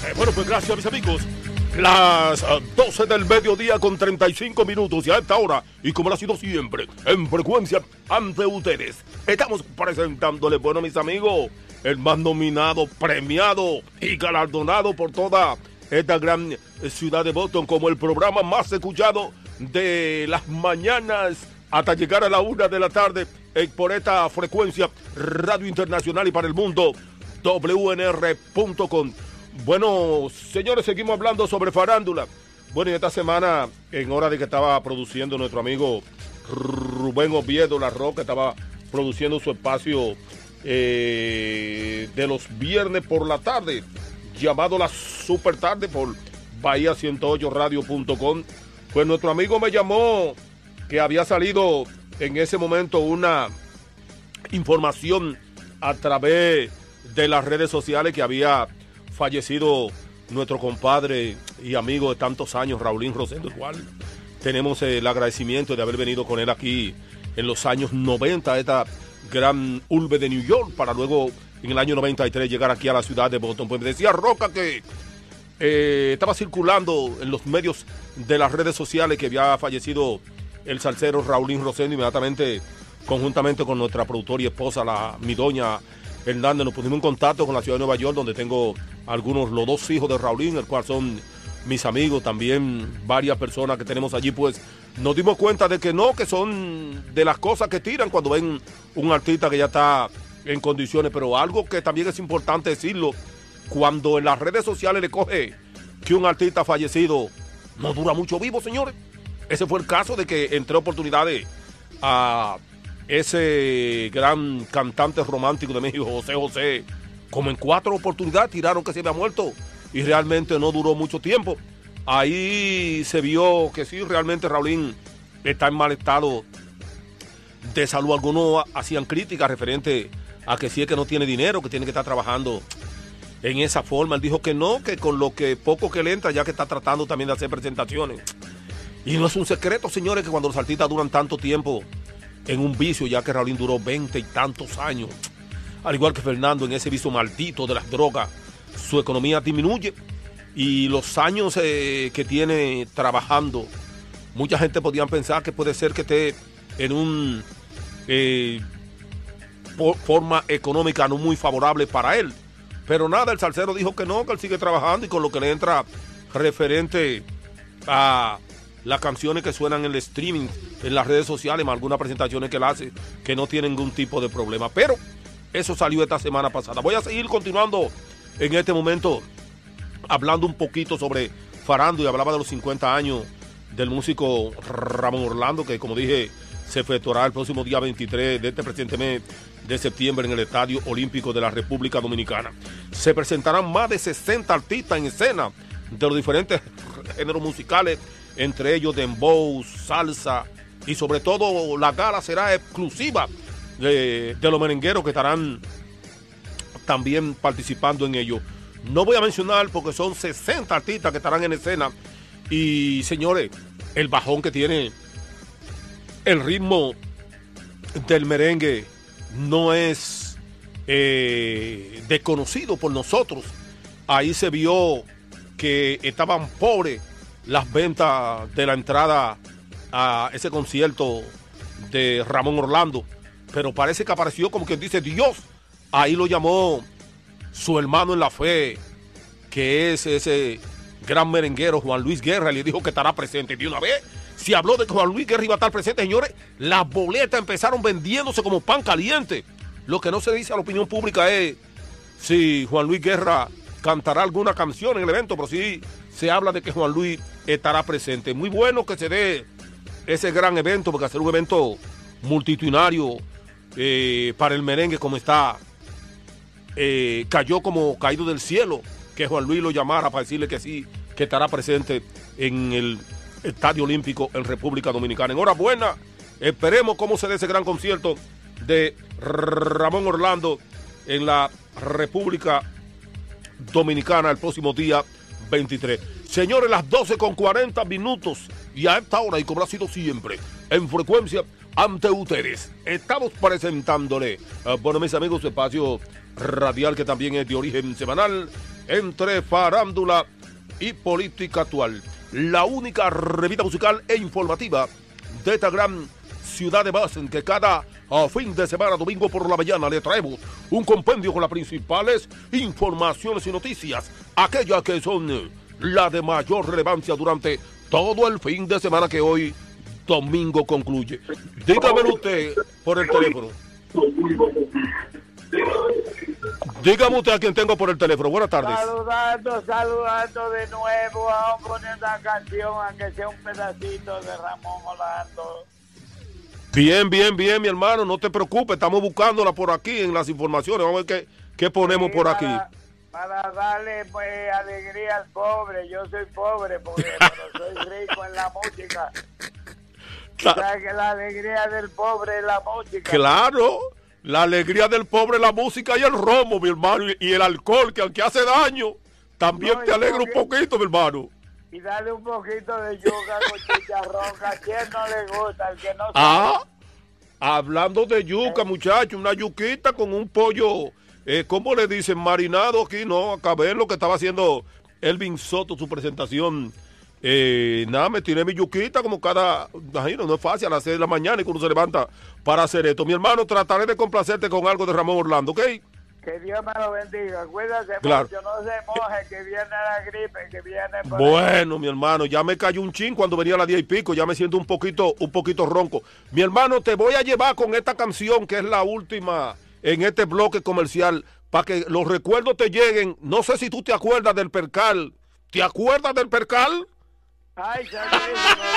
Bueno, pues gracias, mis amigos. Las 12 del mediodía con 35 minutos y a esta hora, y como lo ha sido siempre, en frecuencia ante ustedes, estamos presentándole, bueno, mis amigos, el más nominado, premiado y galardonado por toda esta gran ciudad de Boston como el programa más escuchado de las mañanas hasta llegar a la 1 de la tarde por esta frecuencia Radio Internacional y para el mundo, WNR.com. Bueno, señores, seguimos hablando sobre farándula. Bueno, y esta semana, en hora de que estaba produciendo nuestro amigo Rubén Oviedo La Roca, estaba produciendo su espacio de los viernes por la tarde, llamado La Super Tarde por Bahía108radio.com. Pues nuestro amigo me llamó que había salido en ese momento una información a través de las redes sociales que había fallecido nuestro compadre y amigo de tantos años, Raulín Rosendo, igual tenemos el agradecimiento de haber venido con él aquí en los años 90 a esta gran urbe de New York, para luego en el año 93 llegar aquí a la ciudad de Boston. Pues me decía Roca que estaba circulando en los medios de las redes sociales que había fallecido el salsero Raulín Rosendo. Inmediatamente, conjuntamente con nuestra productora y esposa, mi doña Hernández, nos pusimos en contacto con la ciudad de Nueva York, donde tengo los dos hijos de Raulín, el cual son mis amigos, también varias personas que tenemos allí. Pues nos dimos cuenta de que no, que son de las cosas que tiran cuando ven un artista que ya está en condiciones, pero algo que también es importante decirlo, cuando en las redes sociales le coge que un artista fallecido no dura mucho vivo, señores. Ese fue el caso de que entre oportunidades a ese gran cantante romántico de México, José José, como en 4 oportunidades tiraron que se había muerto y realmente no duró mucho tiempo. Ahí se vio que sí, realmente Raulín está en mal estado de salud. Algunos hacían críticas referente a que sí es que no tiene dinero, que tiene que estar trabajando en esa forma. Él dijo que no, que con lo que poco que le entra, ya que está tratando también de hacer presentaciones. Y no es un secreto, señores, que cuando los artistas duran tanto tiempo en un vicio, ya que Raulín duró 20 y tantos años, al igual que Fernando, en ese vicio maldito de las drogas, su economía disminuye y los años que tiene trabajando, mucha gente podría pensar que puede ser que esté en un forma económica no muy favorable para él, pero nada, el salsero dijo que no, que él sigue trabajando y con lo que le entra referente a las canciones que suenan en el streaming, en las redes sociales, más algunas presentaciones que él hace, que no tienen ningún tipo de problema. Pero eso salió esta semana pasada. Voy a seguir continuando en este momento hablando un poquito sobre farándula. Y hablaba de los 50 años del músico Ramón Orlando, que como dije, se efectuará el próximo día 23 de este presente mes de septiembre en el Estadio Olímpico de la República Dominicana. Se presentarán más de 60 artistas en escena de los diferentes géneros musicales, entre ellos dembow, salsa, y sobre todo la gala será exclusiva de los merengueros que estarán también participando en ello. No voy a mencionar porque son 60 artistas que estarán en escena y, señores, el bajón que tiene el ritmo del merengue no es desconocido por nosotros. Ahí se vio que estaban pobres las ventas de la entrada a ese concierto de Ramón Orlando, pero parece que apareció como quien dice Dios. Ahí lo llamó su hermano en la fe, que es ese gran merenguero Juan Luis Guerra, y le dijo que estará presente. De una vez se habló de que Juan Luis Guerra iba a estar presente, señores. Las boletas empezaron vendiéndose como pan caliente. Lo que no se dice a la opinión pública es si Juan Luis Guerra cantará alguna canción en el evento, pero sí se habla de que Juan Luis estará presente. Muy bueno que se dé ese gran evento, porque hacer un evento multitudinario para el merengue como está, cayó como caído del cielo, que Juan Luis lo llamara para decirle que sí, que estará presente en el Estadio Olímpico en República Dominicana. Enhorabuena, esperemos cómo se dé ese gran concierto de Ramón Orlando en la República Dominicana el próximo día 23. Señores, las 12:40 y a esta hora, y como ha sido siempre, en frecuencia ante ustedes, estamos presentándole, bueno, mis amigos, su espacio radial que también es de origen semanal, entre farándula y política actual. La única revista musical e informativa de esta gran ciudad de Boston, que cada fin de semana, domingo por la mañana, le traemos un compendio con las principales informaciones y noticias, aquellas que son las de mayor relevancia durante todo el fin de semana que hoy domingo concluye. Dígamelo usted por el teléfono. Dígame usted a quien tengo por el teléfono. Buenas tardes. Saludando de nuevo. Vamos a poner una canción, aunque sea un pedacito de Ramón Orlando. Bien, mi hermano, no te preocupes, estamos buscándola por aquí en las informaciones. Vamos a ver qué ponemos por aquí. Para darle pues alegría al pobre. Yo soy pobre pero soy rico en la música. ¿Sabes que la alegría del pobre es la música? Claro, la alegría del pobre es la música y el romo, mi hermano, y el alcohol, que aunque hace daño, también te alegra un poquito, mi hermano. Y dale un poquito de yuca con chicharrón, ¿a quién no le gusta? El que no sabe. Hablando de yuca, muchacho, una yuquita con un pollo, ¿cómo le dicen? Marinado aquí, ¿no? Acabé lo que estaba haciendo Elvin Soto, su presentación. Nada, me tiré mi yuquita como imagino, no es fácil a las 6 de la mañana y que uno se levanta para hacer esto. Mi hermano, trataré de complacerte con algo de Ramón Orlando, ¿ok? Que Dios me lo bendiga. Cuídate claro. mucho, no se moje, que viene la gripe, que viene por bueno, ahí. Mi hermano, ya me cayó un chin cuando venía a las 10 y pico, ya me siento un poquito ronco. Mi hermano, te voy a llevar con esta canción, que es la última en este bloque comercial, para que los recuerdos te lleguen. No sé si tú te acuerdas del percal. ¿Te acuerdas del percal? Ay,